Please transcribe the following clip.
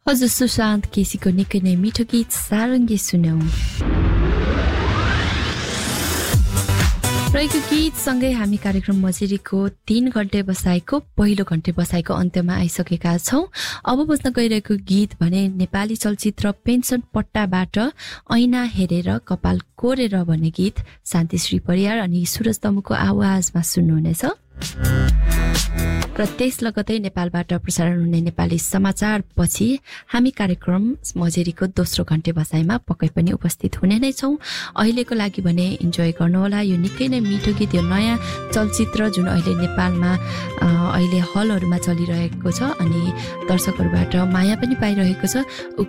हजुर सुशान्त केसीको निकै नै मिठो गीत सारङ्गी सुन्यौं। रहेको गीतसँगै हामी कार्यक्रम मजेरीको 3 घण्टे बसाइको पहिलो घण्टे बसाइको अन्त्यमा आइसकेका छौं। अब बस्न गइरहेको गीत भने नेपाली चलचित्र पेन्सन पट्टाबाट ऐना हेरेर कपाल कोरेर भन्ने गीत शान्तिश्री परियार अनि सुरज तमुको आवाजमा सुन्नुहुनेछ। र त्यस लगतै नेपालबाट प्रसारण हुने नेपाली समाचार पछि हामी कार्यक्रम मजेरीको दोस्रो घण्टे बसाइमा पक्कै पनि उपस्थित हुने नै छौं। अहिलेको लागि भने इन्जोय गर्नुहोला यो निकै नै मिठो गीत, यो नयाँ चलचित्र जुन अहिले नेपालमा अहिले हलहरूमा चलिरहेको छ अनि दर्शकहरूबाट माया पनि पाइरहेको छ। उक्त